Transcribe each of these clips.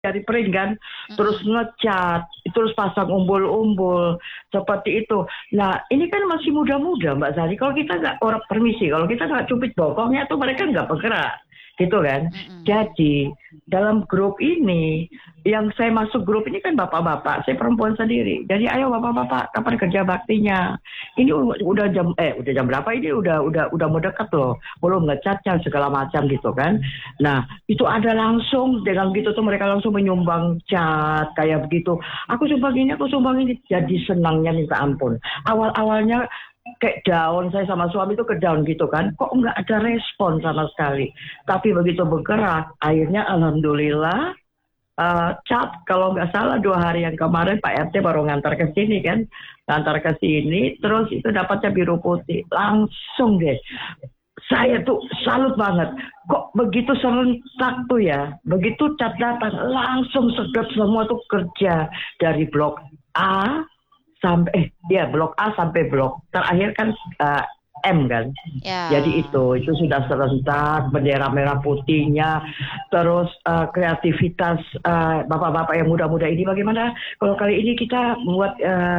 dari print kan, terus Mm-mm. ngecat, terus pasang umbul-umbul seperti itu. Nah, ini kan masih muda-muda Mbak Sari. Kalau kita nggak orang permisi, kalau kita nggak cubit bokongnya tuh mereka nggak bergerak, gitu kan. Mm-mm. Jadi dalam grup ini, yang saya masuk grup ini kan bapak-bapak, saya perempuan sendiri. Jadi ayo bapak-bapak, kapan kerja baktinya? Ini udah jam berapa ini? Udah mau dekat loh, belum ngecatnya segala macam gitu kan. Nah, itu ada langsung dengan gitu tuh mereka langsung menyumbang cat kayak begitu. Aku sumbang ini. Jadi senangnya minta ampun. Awal-awalnya kayak down, saya sama suami itu ke down gitu kan. Kok nggak ada respon sama sekali. Tapi begitu bergerak, akhirnya alhamdulillah cat kalau nggak salah 2 hari yang kemarin Pak RT baru ngantar ke sini kan. Ngantar ke sini, terus itu dapatnya biru putih. Langsung deh saya tuh salut banget. Kok begitu serentak tuh ya. Begitu cat datang langsung sedot semua tuh kerja dari blok A sampai blok A sampai blok terakhir kan M kan. Jadi Ya. itu sudah serentak bendera merah putihnya, terus kreativitas bapak-bapak yang muda-muda ini bagaimana kalau kali ini kita membuat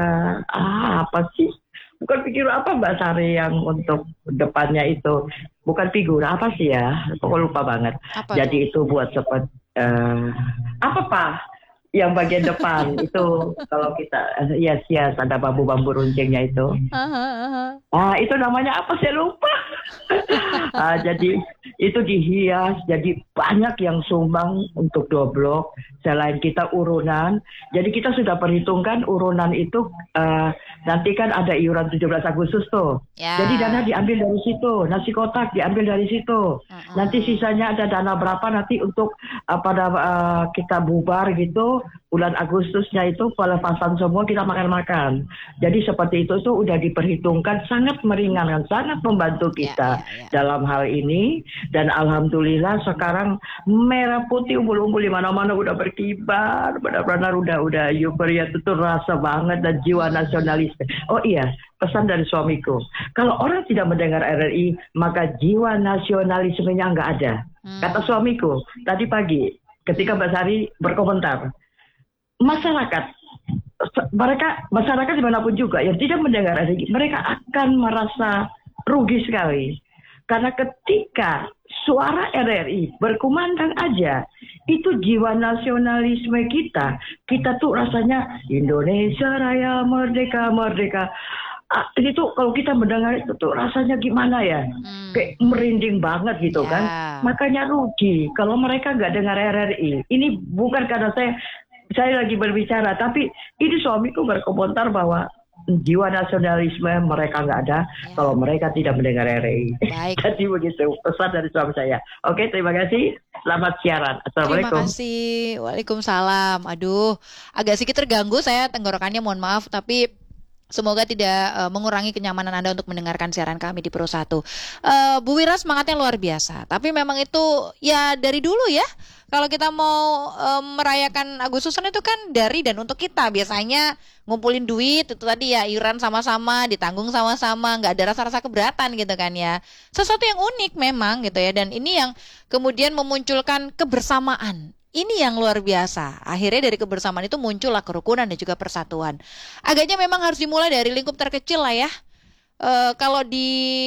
apa sih? Bukan figur apa Mbak Sari yang untuk depannya itu bukan figur apa sih ya? Pokoknya lupa banget. Apa tuh? Jadi itu buat seperti apa Pak? Yang bagian depan itu kalau kita hias-hias ada bambu-bambu runcingnya itu. Aha, aha. Itu namanya apa saya lupa. Jadi itu dihias, jadi banyak yang sumbang untuk 2 blok. Selain kita urunan, jadi kita sudah perhitungkan urunan itu nanti kan ada iuran 17 Agustus tuh. Jadi dana Ya. diambil dari situ, nasi kotak diambil dari situ. Nanti Mm-mm. sisanya ada dana berapa nanti untuk pada kita bubar gitu. Bulan Agustusnya itu pelepasan semua kita makan-makan. Jadi seperti itu tuh udah diperhitungkan sangat meringankan, sangat membantu Ya, kita ya, ya. dalam hal ini dan alhamdulillah sekarang merah putih umbul-umbul di mana-mana udah berkibar, benar-benar udah euforia itu tuh rasa banget dan jiwa Mm-mm. nasionalis. Oh iya, pesan dari suamiku. Kalau orang tidak mendengar RRI, maka jiwa nasionalismenya nggak ada. Kata Mm. suamiku tadi pagi ketika Mbak Sari berkomentar, masyarakat masyarakat dimanapun juga yang tidak mendengar RRI, mereka akan merasa rugi sekali. Karena ketika suara RRI berkumandang aja, itu jiwa nasionalisme kita tuh rasanya Indonesia Raya Merdeka Merdeka. Itu kalau kita mendengar itu tuh rasanya gimana ya? Kayak merinding banget gitu kan. Ya. Makanya rugi kalau mereka nggak dengar RRI. Ini bukan karena saya lagi berbicara, tapi ini suamiku berkomentar bahwa jiwa nasionalisme mereka nggak ada kalau Ya. mereka tidak mendengar RRI. Baik. Jadi begitu pesan dari suami saya. Oke, terima kasih. Selamat siaran. Terima Assalamualaikum. kasih. Waalaikumsalam. Aduh, agak sedikit terganggu saya tenggorokannya, mohon maaf, tapi semoga tidak mengurangi kenyamanan Anda untuk mendengarkan siaran kami di Pro 1. Bu Wira semangatnya luar biasa. Tapi memang itu ya dari dulu ya. Kalau kita mau merayakan Agustusan itu kan dari dan untuk kita. Biasanya ngumpulin duit itu tadi ya iuran sama-sama, ditanggung sama-sama, nggak ada rasa-rasa keberatan gitu kan ya. Sesuatu yang unik memang gitu ya. Dan ini yang kemudian memunculkan kebersamaan. Ini yang luar biasa. Akhirnya dari kebersamaan itu muncullah kerukunan dan juga persatuan. Agaknya memang harus dimulai dari lingkup terkecil lah ya. Kalau di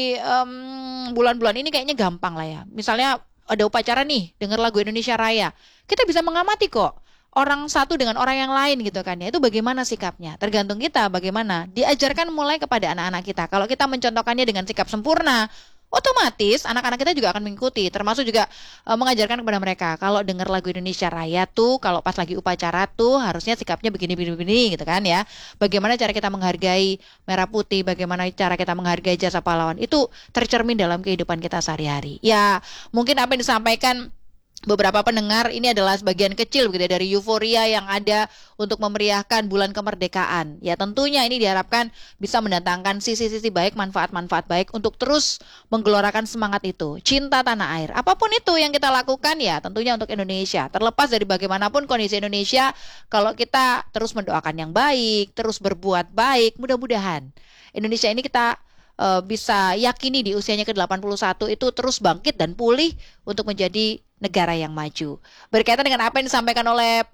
bulan-bulan ini kayaknya gampang lah ya. Misalnya ada upacara nih, dengar lagu Indonesia Raya. Kita bisa mengamati kok orang satu dengan orang yang lain gitu kan ya. Itu bagaimana sikapnya? Tergantung kita bagaimana. Diajarkan mulai kepada anak-anak kita. Kalau kita mencontohkannya dengan sikap sempurna, otomatis anak-anak kita juga akan mengikuti. Termasuk juga mengajarkan kepada mereka kalau dengar lagu Indonesia Raya tuh, kalau pas lagi upacara tuh harusnya sikapnya begini-begini gitu kan ya. Bagaimana cara kita menghargai merah putih, bagaimana cara kita menghargai jasa pahlawan itu tercermin dalam kehidupan kita sehari-hari. Ya, mungkin apa yang disampaikan beberapa pendengar ini adalah sebagian kecil begitu dari euforia yang ada untuk memeriahkan bulan kemerdekaan. Ya tentunya ini diharapkan bisa mendatangkan sisi-sisi baik, manfaat-manfaat baik untuk terus menggelorakan semangat itu. Cinta tanah air. Apapun itu yang kita lakukan ya tentunya untuk Indonesia. Terlepas dari bagaimanapun kondisi Indonesia, kalau kita terus mendoakan yang baik, terus berbuat baik, mudah-mudahan Indonesia ini kita bisa yakini di usianya ke-81 itu terus bangkit dan pulih untuk menjadi negara yang maju. Berkaitan dengan apa yang disampaikan oleh